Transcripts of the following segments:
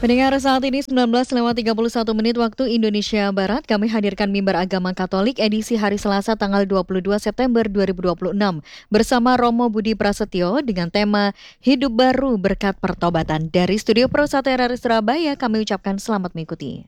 Pendengar saat ini 19:31 waktu Indonesia Barat, kami hadirkan Mimbar Agama Katolik edisi hari Selasa tanggal 22 September 2026 bersama Romo Budi Prasetyo dengan tema Hidup Baru Berkat Pertobatan. Dari Studio Pro 1 RRI Surabaya, kami ucapkan selamat mengikuti.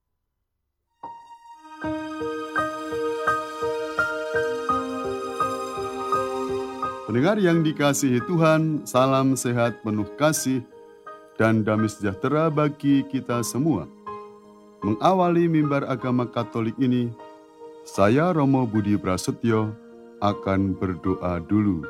Pendengar yang dikasihi Tuhan, salam sehat penuh kasih dan damai sejahtera bagi kita semua. Mengawali mimbar agama Katolik ini, saya Romo Budi Prasetyo akan berdoa dulu.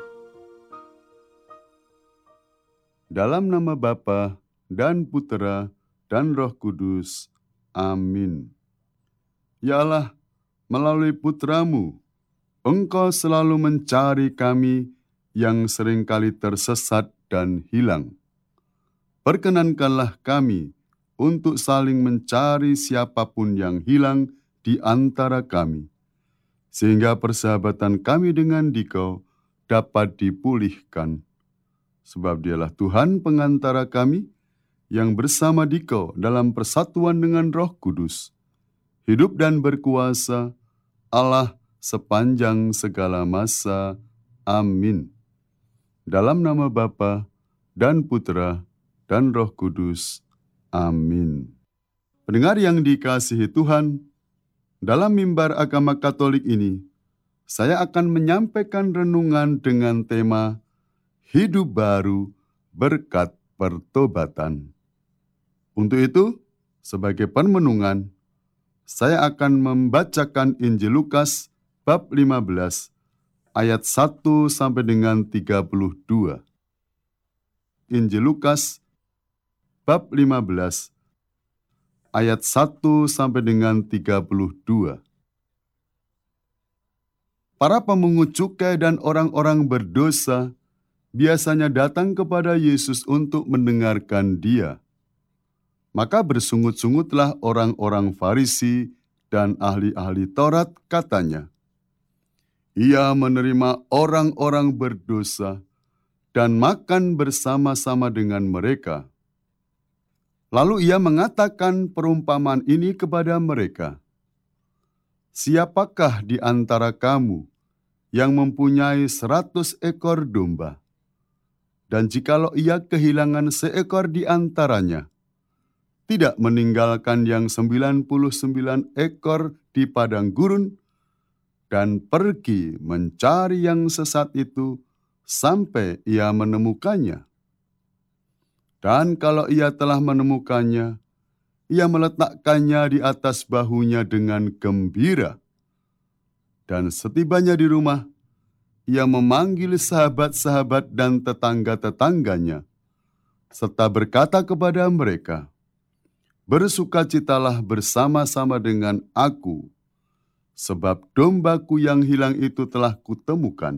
Dalam nama Bapa dan Putera dan Roh Kudus. Amin. Ya Allah, melalui Putramu, Engkau selalu mencari kami yang seringkali tersesat dan hilang. Perkenankanlah kami untuk saling mencari siapapun yang hilang di antara kami, sehingga persahabatan kami dengan Dikau dapat dipulihkan. Sebab Dialah Tuhan pengantara kami yang bersama Dikau dalam persatuan dengan Roh Kudus, hidup dan berkuasa Allah sepanjang segala masa. Amin. Dalam nama Bapa dan Putera dan Roh Kudus. Amin. Pendengar yang dikasihi Tuhan, dalam mimbar agama Katolik ini, saya akan menyampaikan renungan dengan tema Hidup Baru Berkat Pertobatan. Untuk itu, sebagai permenungan, saya akan membacakan Injil Lukas bab 15 ayat 1 sampai dengan 32. Injil Lukas bab 15 ayat 1 sampai dengan 32. Para pemungut cukai dan orang-orang berdosa biasanya datang kepada Yesus untuk mendengarkan Dia. Maka bersungut-sungutlah orang-orang Farisi dan ahli-ahli Taurat, katanya, Ia menerima orang-orang berdosa dan makan bersama-sama dengan mereka. Lalu ia mengatakan perumpamaan ini kepada mereka. Siapakah di antara kamu yang mempunyai 100 ekor domba? Dan jikalau ia kehilangan seekor di antaranya, tidak meninggalkan yang 99 ekor di padang gurun, dan pergi mencari yang sesat itu sampai ia menemukannya. Dan kalau ia telah menemukannya, ia meletakkannya di atas bahunya dengan gembira. Dan setibanya di rumah, ia memanggil sahabat-sahabat dan tetangga-tetangganya, serta berkata kepada mereka, Bersukacitalah bersama-sama dengan aku, sebab dombaku yang hilang itu telah kutemukan.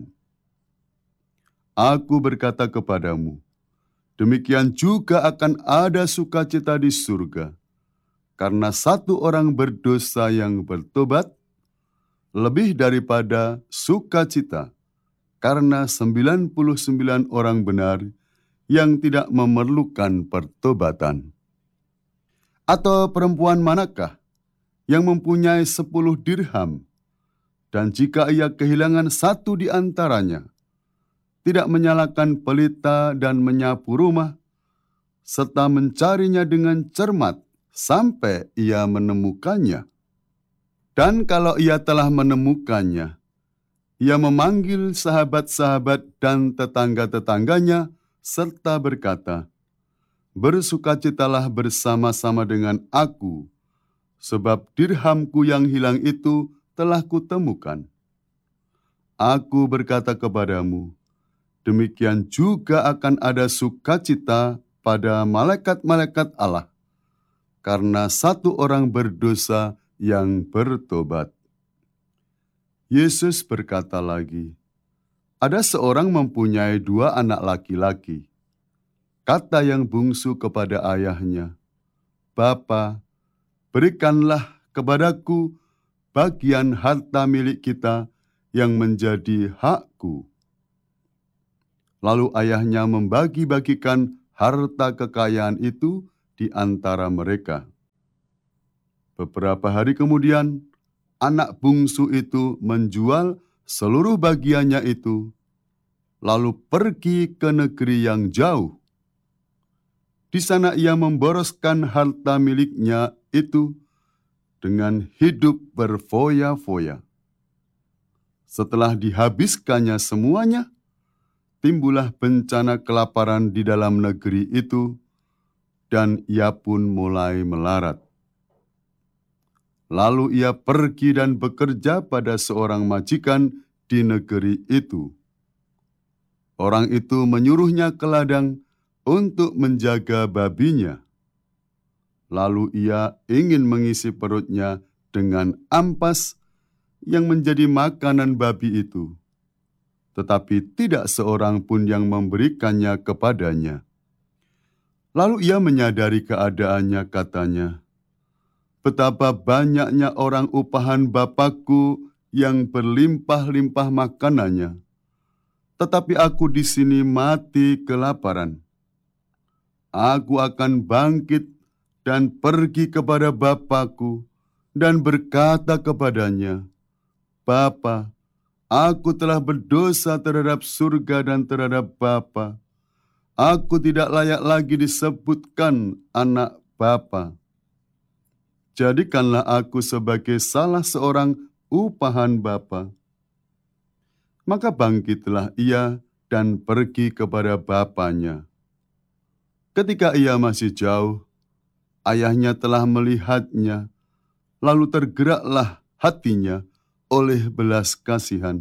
Aku berkata kepadamu, demikian juga akan ada sukacita di surga, karena satu orang berdosa yang bertobat, lebih daripada sukacita, karena 99 orang benar yang tidak memerlukan pertobatan. Atau perempuan manakah yang mempunyai 10 dirham, dan jika ia kehilangan satu di antaranya, tidak menyalakan pelita dan menyapu rumah, serta mencarinya dengan cermat sampai ia menemukannya. Dan kalau ia telah menemukannya, ia memanggil sahabat-sahabat dan tetangga-tetangganya, serta berkata, Bersukacitalah bersama-sama dengan aku, sebab dirhamku yang hilang itu telah kutemukan. Aku berkata kepadamu, demikian juga akan ada sukacita pada malaikat-malaikat Allah, karena satu orang berdosa yang bertobat. Yesus berkata lagi, ada seorang mempunyai 2 anak laki-laki. Kata yang bungsu kepada ayahnya, Bapa, berikanlah kepadaku bagian harta milik kita yang menjadi hakku. Lalu ayahnya membagi-bagikan harta kekayaan itu di antara mereka. Beberapa hari kemudian, anak bungsu itu menjual seluruh bagiannya itu, lalu pergi ke negeri yang jauh. Di sana ia memboroskan harta miliknya itu dengan hidup berfoya-foya. Setelah dihabiskannya semuanya, timbullah bencana kelaparan di dalam negeri itu, dan ia pun mulai melarat. Lalu ia pergi dan bekerja pada seorang majikan di negeri itu. Orang itu menyuruhnya ke ladang untuk menjaga babinya. Lalu ia ingin mengisi perutnya dengan ampas yang menjadi makanan babi itu. Tetapi tidak seorang pun yang memberikannya kepadanya. Lalu ia menyadari keadaannya, katanya, "Betapa banyaknya orang upahan Bapakku yang berlimpah-limpah makanannya, tetapi aku di sini mati kelaparan. Aku akan bangkit dan pergi kepada Bapakku dan berkata kepadanya, Bapa, aku telah berdosa terhadap surga dan terhadap Bapa. Aku tidak layak lagi disebutkan anak Bapa. Jadikanlah aku sebagai salah seorang upahan Bapa." Maka bangkitlah ia dan pergi kepada bapanya. Ketika ia masih jauh, ayahnya telah melihatnya, lalu tergeraklah hatinya oleh belas kasihan.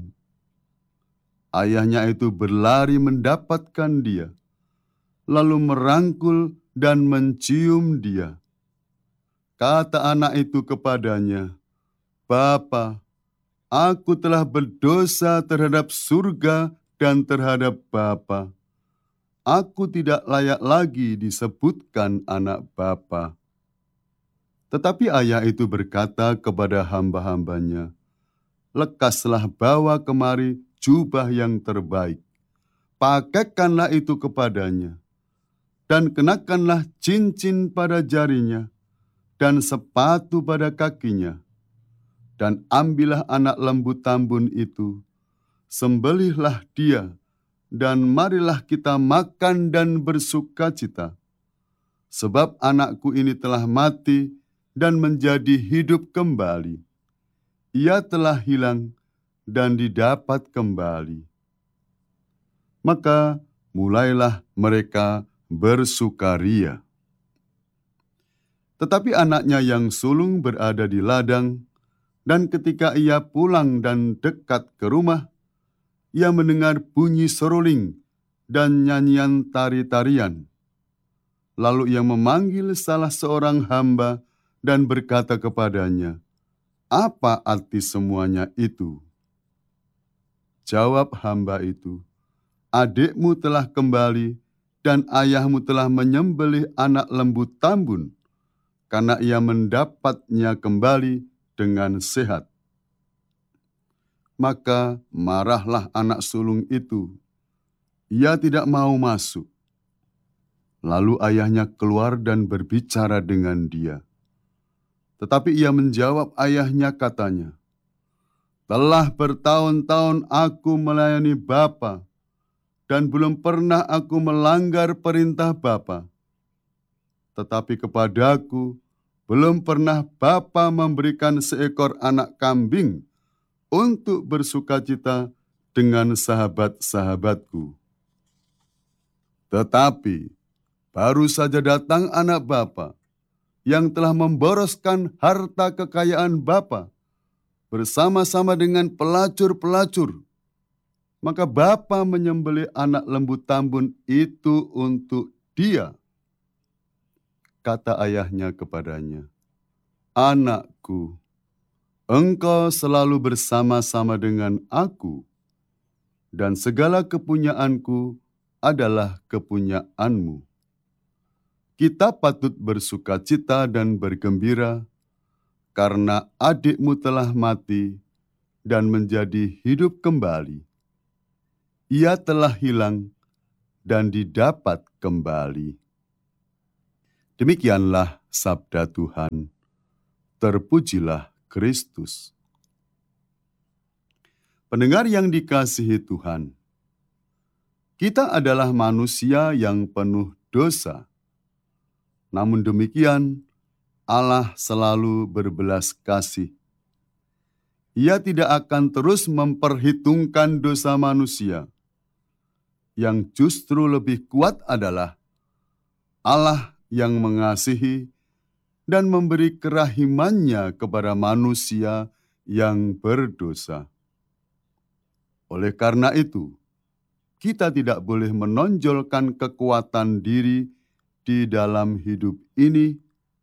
Ayahnya itu berlari mendapatkan dia, lalu merangkul dan mencium dia. Kata anak itu kepadanya, "Bapa, aku telah berdosa terhadap surga dan terhadap Bapa. Aku tidak layak lagi disebutkan anak Bapa." Tetapi ayah itu berkata kepada hamba-hambanya, "Lekaslah bawa kemari jubah yang terbaik, pakaikanlah itu kepadanya, dan kenakanlah cincin pada jarinya, dan sepatu pada kakinya, dan ambillah anak lembu tambun itu, sembelihlah dia, dan marilah kita makan dan bersukacita. Sebab anakku ini telah mati dan menjadi hidup kembali. Ia telah hilang dan didapat kembali." Maka mulailah mereka bersukaria. Tetapi anaknya yang sulung berada di ladang, dan ketika ia pulang dan dekat ke rumah, ia mendengar bunyi seruling dan nyanyian tari-tarian. Lalu ia memanggil salah seorang hamba dan berkata kepadanya, "Apa arti semuanya itu?" Jawab hamba itu, "Adikmu telah kembali dan ayahmu telah menyembelih anak lembu tambun, karena ia mendapatnya kembali dengan sehat." Maka marahlah anak sulung itu. Ia tidak mau masuk. Lalu ayahnya keluar dan berbicara dengan dia. Tetapi ia menjawab ayahnya, katanya, "Telah bertahun-tahun aku melayani Bapa, dan belum pernah aku melanggar perintah Bapa. Tetapi kepadaku belum pernah Bapa memberikan seekor anak kambing untuk bersukacita dengan sahabat-sahabatku. Tetapi baru saja datang anak Bapa yang telah memboroskan harta kekayaan Bapa bersama-sama dengan pelacur-pelacur. Maka Bapa menyembelih anak lembu tambun itu untuk dia." Kata ayahnya kepadanya, "Anakku, engkau selalu bersama-sama dengan aku, dan segala kepunyaanku adalah kepunyaanmu. Kita patut bersukacita dan bergembira, karena adikmu telah mati dan menjadi hidup kembali. Ia telah hilang dan didapat kembali." Demikianlah sabda Tuhan. Terpujilah Kristus. Pendengar yang dikasihi Tuhan, kita adalah manusia yang penuh dosa. Namun demikian, Allah selalu berbelas kasih. Ia tidak akan terus memperhitungkan dosa manusia. Yang justru lebih kuat adalah Allah yang mengasihi dan memberi kerahimannya kepada manusia yang berdosa. Oleh karena itu, kita tidak boleh menonjolkan kekuatan diri di dalam hidup ini,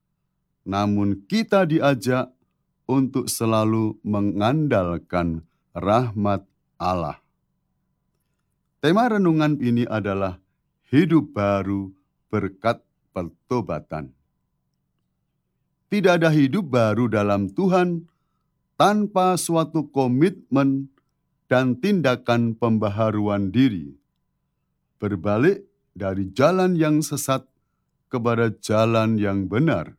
namun kita diajak untuk selalu mengandalkan rahmat Allah. Tema renungan ini adalah hidup baru berkat pertobatan. Tidak ada hidup baru dalam Tuhan tanpa suatu komitmen dan tindakan pembaharuan diri, berbalik dari jalan yang sesat kepada jalan yang benar.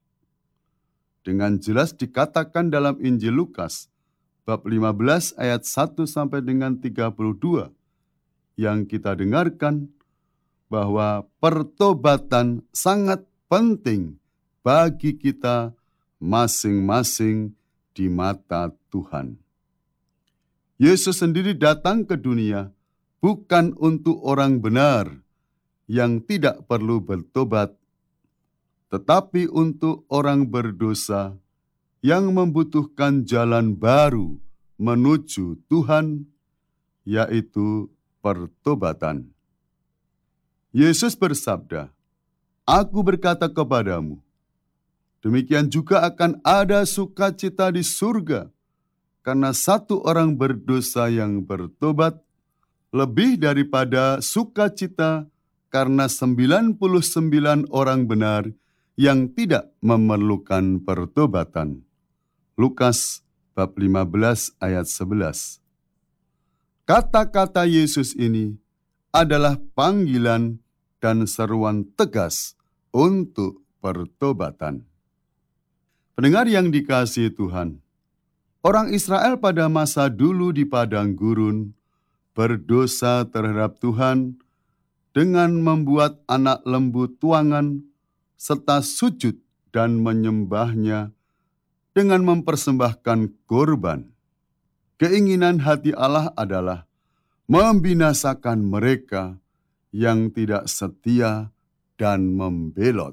Dengan jelas dikatakan dalam Injil Lukas, bab 15 ayat 1 sampai dengan 32, yang kita dengarkan bahwa pertobatan sangat penting bagi kita masing-masing di mata Tuhan. Yesus sendiri datang ke dunia bukan untuk orang benar yang tidak perlu bertobat, tetapi untuk orang berdosa yang membutuhkan jalan baru menuju Tuhan, yaitu pertobatan. Yesus bersabda, "Aku berkata kepadamu, demikian juga akan ada sukacita di surga, karena satu orang berdosa yang bertobat, lebih daripada sukacita karena 99 orang benar yang tidak memerlukan pertobatan." Lukas bab 15 ayat 11. Kata-kata Yesus ini adalah panggilan dan seruan tegas untuk pertobatan. Pendengar yang dikasihi Tuhan, orang Israel pada masa dulu di padang gurun berdosa terhadap Tuhan dengan membuat anak lembu tuangan serta sujud dan menyembahnya dengan mempersembahkan korban. Keinginan hati Allah adalah membinasakan mereka yang tidak setia dan membelot.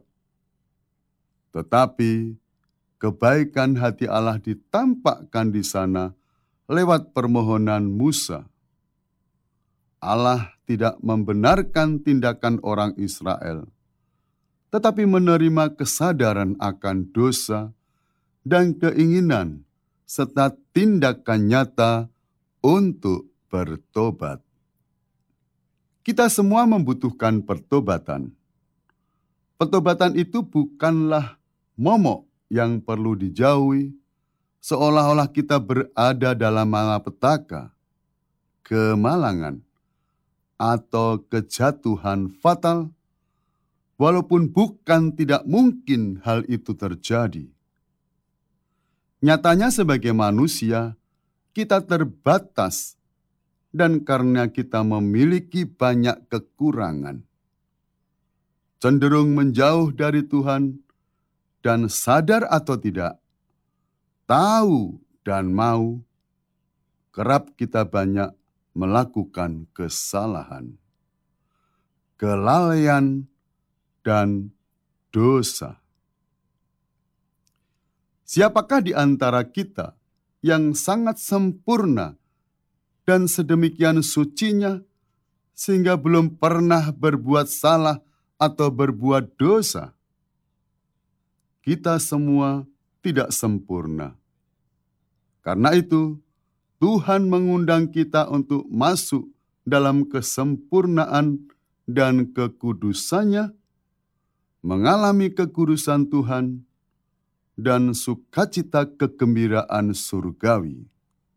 Tetapi kebaikan hati Allah ditampakkan di sana lewat permohonan Musa. Allah tidak membenarkan tindakan orang Israel, tetapi menerima kesadaran akan dosa dan keinginan serta tindakan nyata untuk bertobat. Kita semua membutuhkan pertobatan. Pertobatan itu bukanlah momok yang perlu dijauhi, seolah-olah kita berada dalam malapetaka, kemalangan, atau kejatuhan fatal, walaupun bukan tidak mungkin hal itu terjadi. Nyatanya sebagai manusia, kita terbatas dan karena kita memiliki banyak kekurangan, cenderung menjauh dari Tuhan, dan sadar atau tidak, tahu dan mau, kerap kita banyak melakukan kesalahan, kelalaian, dan dosa. Siapakah di antara kita yang sangat sempurna dan sedemikian sucinya sehingga belum pernah berbuat salah atau berbuat dosa? Kita semua tidak sempurna. Karena itu, Tuhan mengundang kita untuk masuk dalam kesempurnaan dan kekudusannya, mengalami kekudusan Tuhan, dan sukacita kegembiraan surgawi.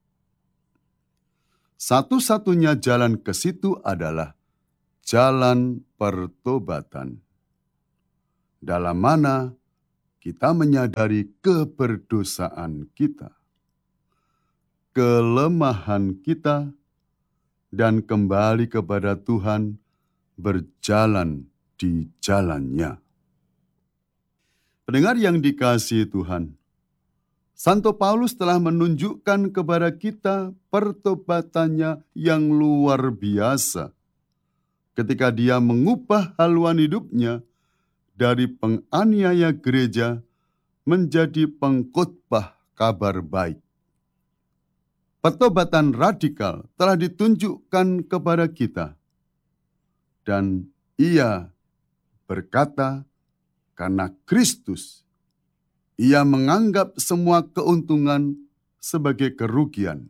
Satu-satunya jalan ke situ adalah jalan pertobatan. dalam mana kita menyadari keberdosaan kita, kelemahan kita, dan kembali kepada Tuhan berjalan di jalannya. Pendengar yang dikasihi Tuhan, Santo Paulus telah menunjukkan kepada kita pertobatannya yang luar biasa ketika dia mengubah haluan hidupnya dari penganiaya gereja menjadi pengkhotbah kabar baik. Pertobatan radikal telah ditunjukkan kepada kita, dan ia berkata, karena Kristus, ia menganggap semua keuntungan sebagai kerugian.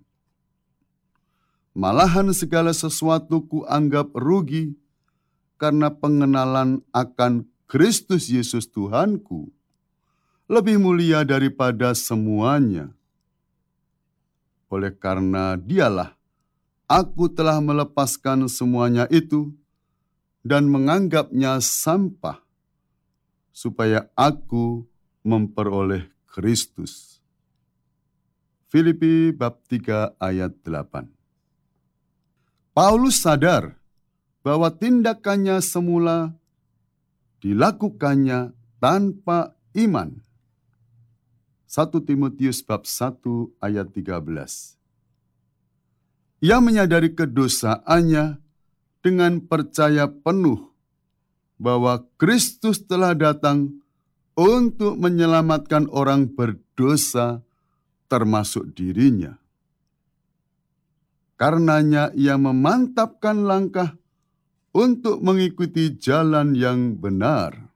Malahan segala sesuatu kuanggap rugi karena pengenalan akan Kristus Yesus Tuhanku lebih mulia daripada semuanya. Oleh karena dialah, aku telah melepaskan semuanya itu dan menganggapnya sampah, supaya aku memperoleh Kristus. Filipi bab 3 ayat 8. Paulus sadar bahwa tindakannya semula dilakukannya tanpa iman. 1 Timotius bab 1 ayat 13. Ia menyadari kedosaannya dengan percaya penuh bahwa Kristus telah datang untuk menyelamatkan orang berdosa termasuk dirinya. Karenanya ia memantapkan langkah untuk mengikuti jalan yang benar.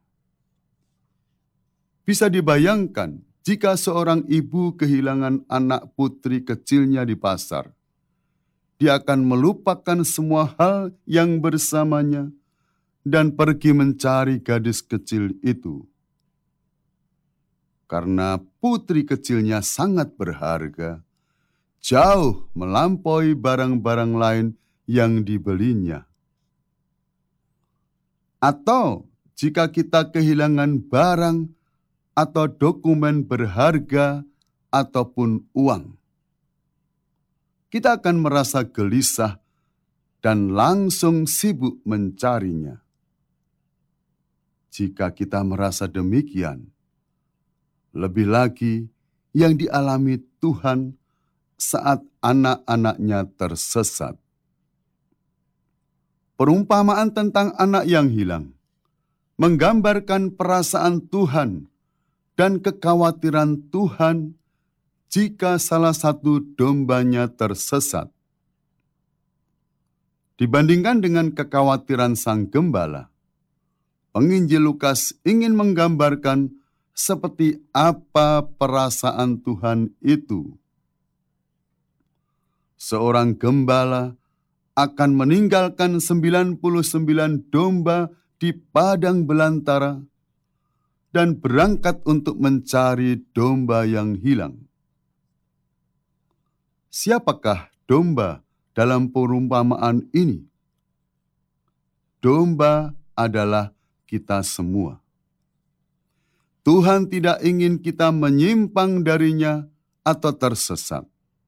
Bisa dibayangkan jika seorang ibu kehilangan anak putri kecilnya di pasar. Dia akan melupakan semua hal yang bersamanya dan pergi mencari gadis kecil itu. Karena putri kecilnya sangat berharga, jauh melampaui barang-barang lain yang dibelinya. Atau jika kita kehilangan barang atau dokumen berharga ataupun uang, kita akan merasa gelisah dan langsung sibuk mencarinya. Jika kita merasa demikian, lebih lagi yang dialami Tuhan saat anak-anaknya tersesat. Perumpamaan tentang anak yang hilang menggambarkan perasaan Tuhan dan kekhawatiran Tuhan jika salah satu dombanya tersesat. Dibandingkan dengan kekhawatiran sang gembala, penginjil Lukas ingin menggambarkan seperti apa perasaan Tuhan itu. Seorang gembala akan meninggalkan 99 domba di padang belantara dan berangkat untuk mencari domba yang hilang. Siapakah domba dalam perumpamaan ini? Domba adalah kita semua. Tuhan tidak ingin kita menyimpang darinya atau tersesat.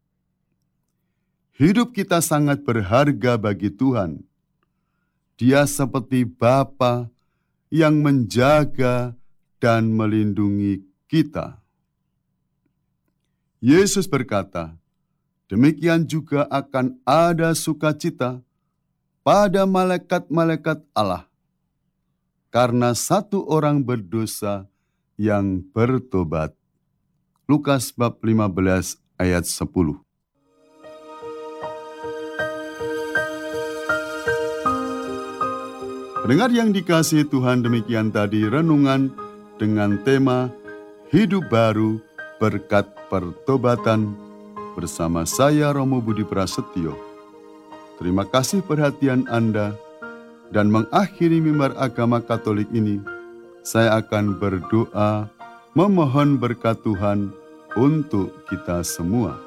Hidup kita sangat berharga bagi Tuhan. Dia seperti Bapa yang menjaga dan melindungi kita. Yesus berkata, demikian juga akan ada sukacita pada malaikat-malaikat Allah, karena satu orang berdosa yang bertobat. Lukas bab 15 ayat 10. Pendengar yang dikasihi Tuhan, demikian tadi renungan dengan tema Hidup Baru Berkat Pertobatan bersama saya Romo Budi Prasetyo. Terima kasih perhatian Anda, dan mengakhiri mimbar agama Katolik ini, saya akan berdoa memohon berkat Tuhan untuk kita semua.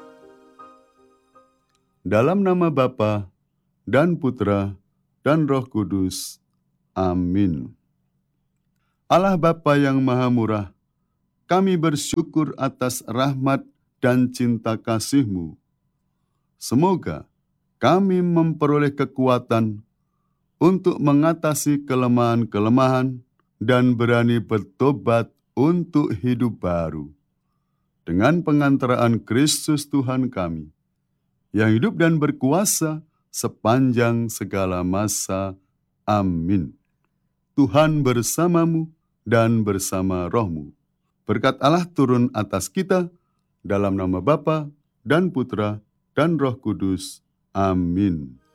Dalam nama Bapa dan Putra dan Roh Kudus. Amin. Allah Bapa yang Maha Murah, kami bersyukur atas rahmat dan cinta kasih-Mu. Semoga kami memperoleh kekuatan untuk mengatasi kelemahan-kelemahan dan berani bertobat untuk hidup baru. Dengan pengantaraan Kristus Tuhan kami, yang hidup dan berkuasa sepanjang segala masa. Amin. Tuhan bersamamu dan bersama rohmu. Berkat Allah turun atas kita, dalam nama Bapa dan Putra dan Roh Kudus. Amin.